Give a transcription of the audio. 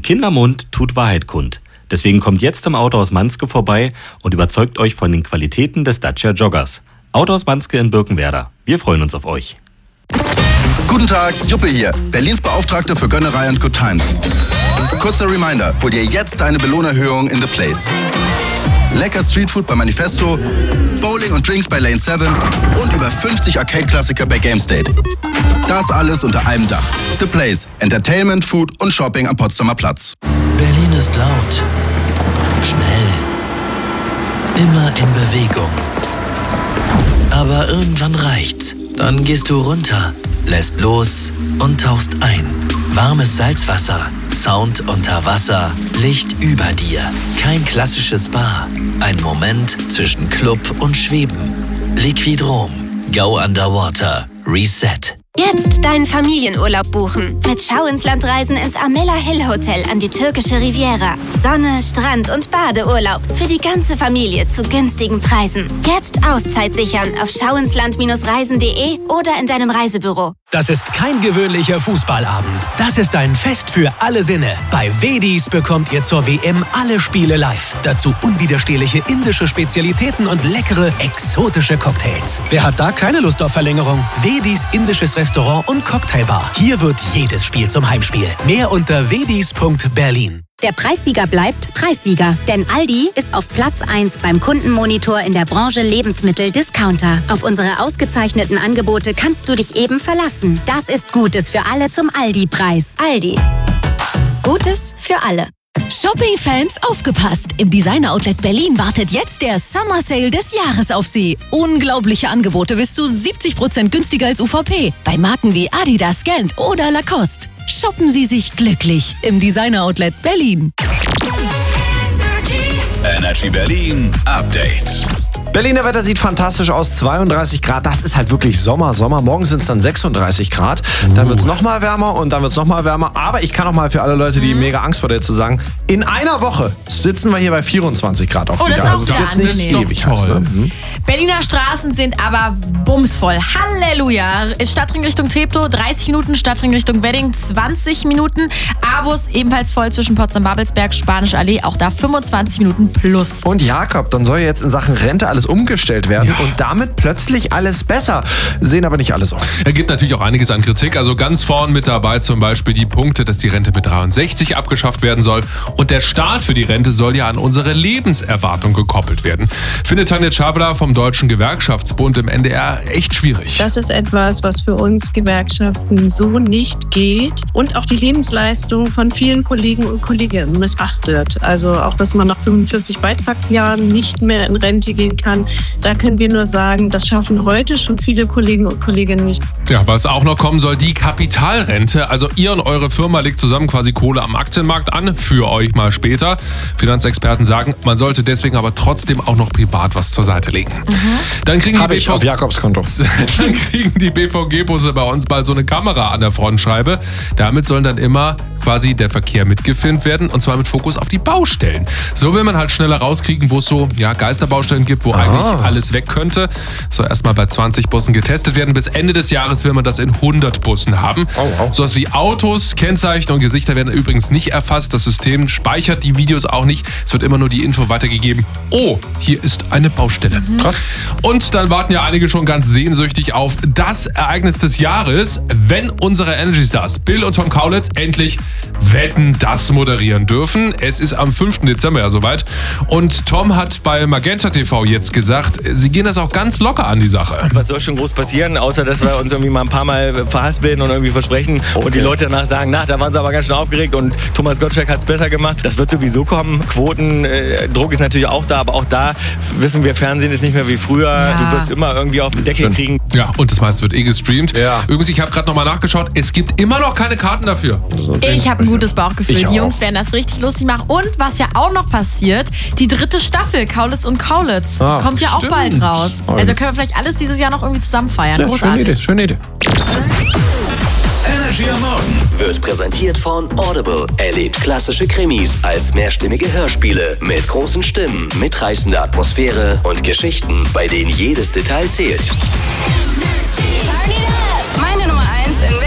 Kindermund tut Wahrheit kund. Deswegen kommt jetzt im Autohaus Manske vorbei und überzeugt euch von den Qualitäten des Dacia Joggers. Autohaus Manske in Birkenwerder. Wir freuen uns auf euch. Guten Tag, Juppe hier, Berlins Beauftragte für Gönnerei und Good Times. Kurzer Reminder, hol dir jetzt eine Belohnerhöhung in The Place. Lecker Streetfood bei Manifesto, Bowling und Drinks bei Lane 7 und über 50 Arcade-Klassiker bei GameState. Das alles unter einem Dach. The Place, Entertainment, Food und Shopping am Potsdamer Platz. Berlin ist laut, schnell, immer in Bewegung. Aber irgendwann reicht's. Dann gehst du runter, lässt los und tauchst ein. Warmes Salzwasser, Sound unter Wasser, Licht über dir. Kein klassisches Spa. Ein Moment zwischen Club und Schweben. Liquidrom. Go Underwater. Reset. Jetzt deinen Familienurlaub buchen. Mit Schau ins Land Reisen ins Amela Hill Hotel an die türkische Riviera. Sonne, Strand und Badeurlaub. Für die ganze Familie zu günstigen Preisen. Jetzt Auszeit sichern auf schauinsland-reisen.de oder in deinem Reisebüro. Das ist kein gewöhnlicher Fußballabend. Das ist ein Fest für alle Sinne. Bei Wedis bekommt ihr zur WM alle Spiele live. Dazu unwiderstehliche indische Spezialitäten und leckere, exotische Cocktails. Wer hat da keine Lust auf Verlängerung? Wedis indisches Restaurant und Cocktailbar. Hier wird jedes Spiel zum Heimspiel. Mehr unter wedis.berlin. Der Preissieger bleibt Preissieger, denn Aldi ist auf Platz 1 beim Kundenmonitor in der Branche Lebensmittel-Discounter. Auf unsere ausgezeichneten Angebote kannst du dich eben verlassen. Das ist Gutes für alle zum Aldi-Preis. Aldi. Gutes für alle. Shopping-Fans, aufgepasst! Im Designer-Outlet Berlin wartet jetzt der Summer Sale des Jahres auf Sie. Unglaubliche Angebote bis zu 70% günstiger als UVP. Bei Marken wie Adidas, Gant oder Lacoste. Shoppen Sie sich glücklich im Designer-Outlet Berlin. Energy Berlin Update. Berliner Wetter sieht fantastisch aus, 32 Grad, das ist halt wirklich Sommer. Morgen sind es dann 36 Grad, dann wird es nochmal wärmer und dann wird es nochmal wärmer. Aber ich kann auch mal für alle Leute, die mega Angst vor der zu sagen, in einer Woche sitzen wir hier bei 24 Grad auch wieder. Das ist auch also es ist nicht ewig heiß, ne? Berliner Straßen sind aber bumsvoll. Halleluja! Stadtring Richtung Treptow 30 Minuten, Stadtring Richtung Wedding 20 Minuten. Avus ebenfalls voll zwischen Potsdam-Babelsberg, Spanische Allee, auch da 25 Minuten plus. Und Jakob, dann soll jetzt in Sachen Rente alles umgestellt werden und damit plötzlich alles besser. Sehen aber nicht alle so. Er gibt natürlich auch einiges an Kritik. Also ganz vorn mit dabei zum Beispiel die Punkte, dass die Rente mit 63 abgeschafft werden soll. Und der Start für die Rente soll ja an unsere Lebenserwartung gekoppelt werden. Findet Tanja Chavla vom Deutschen Gewerkschaftsbund im NDR echt schwierig. Das ist etwas, was für uns Gewerkschaften so nicht geht und auch die Lebensleistung von vielen Kollegen und Kolleginnen missachtet. Also auch, dass man nach 45 Beitragsjahren nicht mehr in Rente gehen kann. Da können wir nur sagen, das schaffen heute schon viele Kollegen und Kolleginnen nicht. Ja, was auch noch kommen soll, die Kapitalrente. Also ihr und eure Firma legt zusammen quasi Kohle am Aktienmarkt an, für euch mal später. Finanzexperten sagen, man sollte deswegen aber trotzdem auch noch privat was zur Seite legen. Dann kriegen Habe ich auf Jakobs Konto. Dann kriegen die BVG-Busse bei uns bald so eine Kamera an der Frontscheibe. Damit sollen dann immer quasi der Verkehr mitgefilmt werden und zwar mit Fokus auf die Baustellen. So will man halt schneller rauskriegen, wo es so Geisterbaustellen gibt, wo eigentlich alles weg könnte. Soll erstmal bei 20 Bussen getestet werden. Bis Ende des Jahres will man das in 100 Bussen haben. Sowas wie Autos, Kennzeichen und Gesichter werden übrigens nicht erfasst. Das System speichert die Videos auch nicht. Es wird immer nur die Info weitergegeben. Oh, hier ist eine Baustelle. Krass. Und dann warten ja einige schon ganz sehnsüchtig auf das Ereignis des Jahres, wenn unsere Energy Stars Bill und Tom Kaulitz endlich Wetten, das moderieren dürfen. Es ist am 5. Dezember ja soweit. Und Tom hat bei Magenta TV jetzt gesagt, sie gehen das auch ganz locker an die Sache. Was soll schon groß passieren, außer dass wir uns irgendwie mal ein paar Mal verhaspeln und irgendwie versprechen und die Leute danach sagen, da waren sie aber ganz schön aufgeregt und Thomas Gottschalk hat es besser gemacht. Das wird sowieso kommen. Quotendruck ist natürlich auch da, aber auch da wissen wir, Fernsehen ist nicht mehr wie früher. Ja. Du wirst immer irgendwie auf den Deckel kriegen. Ja, und das meiste wird gestreamt. Ja. Übrigens, ich habe gerade nochmal nachgeschaut, es gibt immer noch keine Karten dafür. Ich habe ein gutes Bauchgefühl. Die Jungs werden das richtig lustig machen. Und was ja auch noch passiert, die 3. Staffel, Kaulitz und Kaulitz, kommt ja auch bald raus. Also können wir vielleicht alles dieses Jahr noch irgendwie zusammen feiern. Ja, großartig. Schöne Idee. Energy am Morgen wird präsentiert von Audible. Erlebt klassische Krimis als mehrstimmige Hörspiele mit großen Stimmen, mitreißender Atmosphäre und Geschichten, bei denen jedes Detail zählt.